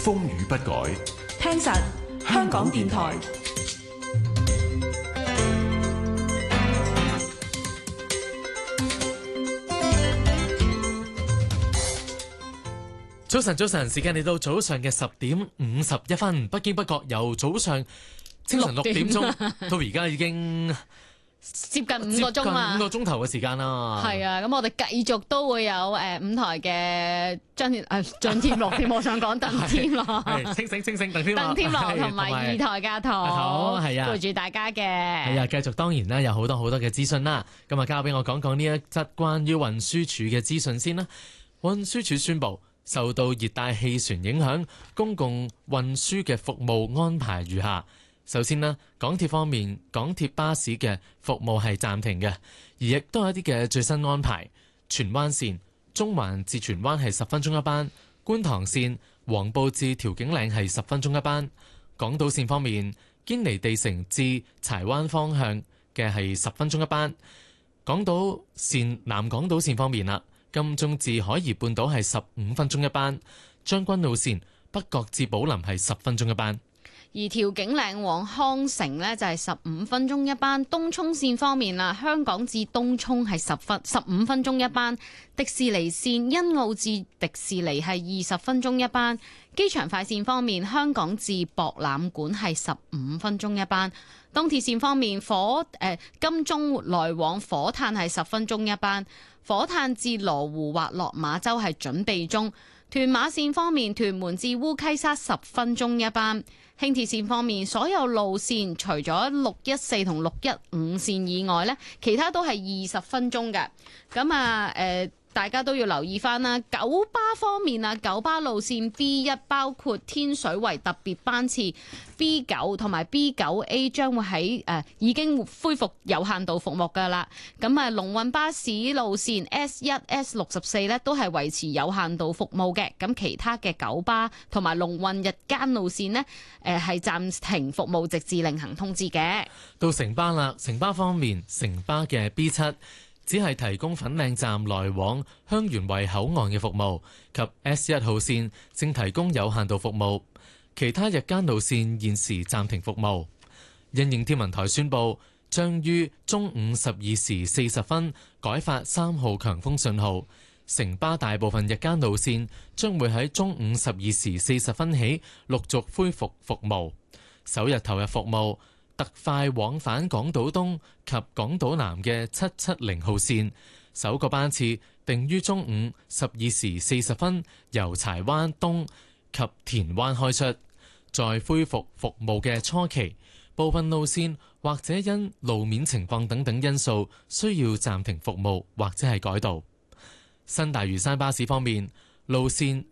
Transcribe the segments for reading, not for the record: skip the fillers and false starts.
風雨不改。 聽實香港電台。 早晨，早晨，時間嚟到早上嘅10:51，不經不覺由早上清晨6點鐘到而家已經接近5個鐘啦， 5個鐘頭嘅時間啦。 係啊，咁我哋繼續都會有5台嘅張天樂添，我想講鄧天樂， 清醒，鄧天樂， 鄧天樂同埋2台嘅阿桃， 係啊， 陪住大家嘅。 係啊，繼續當然啦，有好多嘅資訊啦。咁啊，交俾我講講呢一則關於運輸署嘅資訊先啦。運輸署宣布，受到熱帶氣旋影響，公共運輸嘅服務安排如下。首先呢，港鐵方面，港鐵巴士嘅服務係暫停嘅，而亦都有一啲嘅最新安排。荃灣線中環至荃灣係10分鐘一班，觀塘線黃埔至調景嶺係10分鐘一班。港島線方面，堅尼地城至柴灣方向嘅係10分鐘一班。港島線南港島線方面啦，金鐘至海怡半島係15分鐘一班，將軍澳線北角至寶林係10分鐘一班。 而調景嶺往康城呢，就係15分鐘一班。東涌線方面啦，香港至東涌係15分鐘一班。迪士尼線欣澳至迪士尼係20分鐘一班。機場快線方面，香港至博覽館係15分鐘一班。東鐵線方面，金鐘來往火炭係10分鐘一班。火炭至羅湖或落馬洲係準備中。屯馬線方面，屯門至烏溪沙10分鐘一班。輕鐵線方面，所有路線除咗614同615線以外呢，其他都係20分鐘嘅。咁大家都要留意翻啦。九巴方面啊，九巴路線 B1 包括天水圍特別班次 B9 同埋 B9A 將會喺已經恢復有限度服務㗎啦。咁龍運巴士路線 S1、S64 呢都係維持有限度服務嘅。咁其他嘅九巴同埋龍運日間路線呢，係暫停服務，直至另行通知嘅。 到城巴啦，城巴方面，城巴嘅 B7。只係提供粉嶺站來往香園圍口岸嘅服務，及 S1 號線正提供有限度服務，其他日間路線現時暫停服務。因應天文台宣布，將於中午12時40分改發3號強風信號，城巴大部分日間路線將會喺中午12時40分起陸續恢復服務。首日投入服務特快往返港島東及港島南嘅770號線，首個班次定於中午12時40分由柴灣東及田灣開出。在恢復服務嘅初期，部分路線或者因路面情況等因素需要暫停服務或者係改道。新大嶼山巴士方面，路線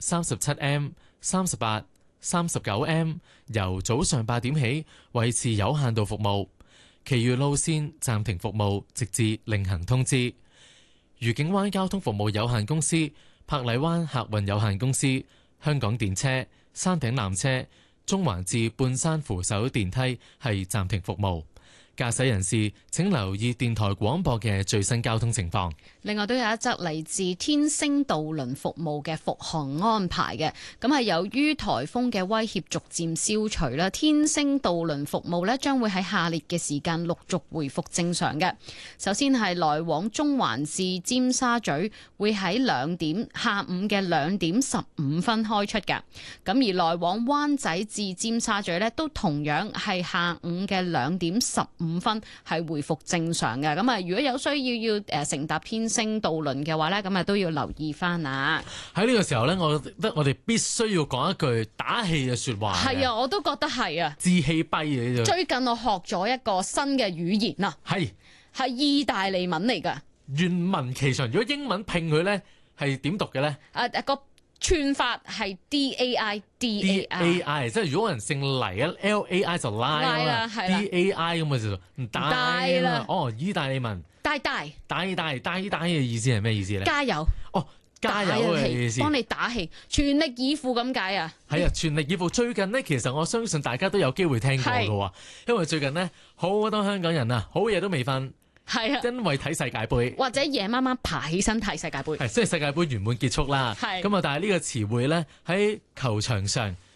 37M、38、39M 由早上8點起維持有限度服務，其餘路線暫停服務，直至另行通知。愉景灣交通服務有限公司、柏麗灣客運有限公司、香港電車、山頂纜車、中環至半山扶手電梯係暫停服務。駕駛人士請留意電台廣播嘅最新交通情況。 另外都有一則嚟自天星渡輪服務嘅復航安排嘅，咁係由於颱風嘅威脅逐漸消除啦，天星渡輪服務呢將會喺下列嘅時間陸續回復正常嘅。首先係來往中環至尖沙咀會喺下午嘅2點15分開出嘅，咁而來往灣仔至尖沙咀呢都同樣係下午嘅2點15分係回復正常嘅。咁如果有需要乘搭天星渡輪嘅話呢，咁都要留意翻啊。 喺呢個時候呢，我覺得我哋必須要講一句打氣嘅說話。 係啊，我都覺得係啊。 志氣跛嘅。最近我學咗一個新嘅語言啊，係意大利文嚟噶。 願聞其詳。如果英文拼佢呢，係點讀嘅呢？ 個串法係 DAI，即係如果人姓黎啊 ，LAI 就拉啦，DAI 咁就大啦。哦，意大利文大嘅意思係咩意思咧？ 加油！ 哦，加油嘅意思， 幫你打氣，全力以赴咁解啊！ 係啊，全力以赴。最近呢，其實我相信大家都有機會聽過嘅，因為最近呢，好多香港人啊，好夜都未瞓。係啊，因為睇世界盃， 或者夜媽媽爬起身睇世界盃。 係，雖然世界盃圓滿結束啦，咁啊，但係呢個詞彙咧喺球場上